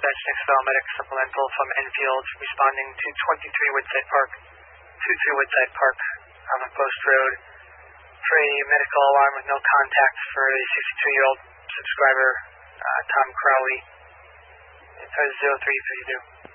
dispatch next file medic supplemental from Enfield responding to 23 Woodside Park, 23 Woodside Park, Post Road for a medical alarm with no contact for a 62-year-old subscriber, Tom Crowley. It's 0332.